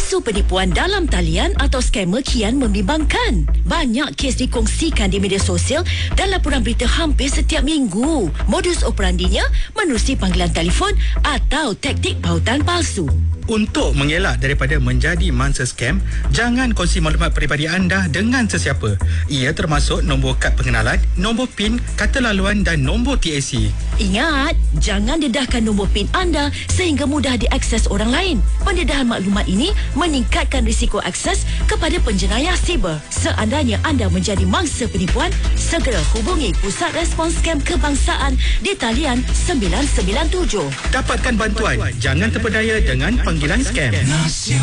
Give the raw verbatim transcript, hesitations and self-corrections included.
Isu penipuan dalam talian atau skamer kian membimbangkan. Banyak kes dikongsikan di media sosial dan laporan berita hampir setiap minggu. Modus operandinya menerusi panggilan telefon atau taktik pautan palsu. Untuk mengelak daripada menjadi mangsa skam, jangan kongsi maklumat peribadi anda dengan sesiapa. Ia termasuk nombor kad pengenalan, nombor PIN, kata laluan dan nombor T A C. Ingat, jangan dedahkan nombor PIN anda sehingga mudah diakses orang lain. Pendedahan maklumat ini meningkatkan risiko akses kepada penjenayah siber. Seandainya anda menjadi mangsa penipuan, segera hubungi Pusat Respons Skam Kebangsaan di talian sembilan sembilan tujuh. Dapatkan bantuan, jangan terpedaya dengan panggilan skam.